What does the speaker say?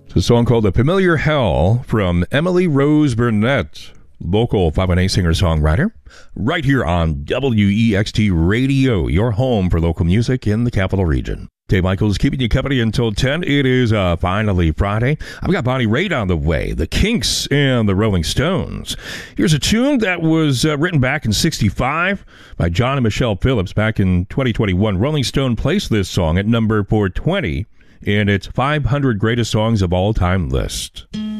It's a song called The Familiar Hell from Emily Rose Burnett, local 518 singer-songwriter, right here on WEXT Radio, your home for local music in the Capital Region. Dave Michaels keeping you company until 10. It is finally Friday. I've got Bonnie Raitt on the way, the Kinks and the Rolling Stones. Here's a tune that was written back in 65 by John and Michelle Phillips. Back in 2021, Rolling Stone placed this song at number 420 in its 500 Greatest Songs of All Time list.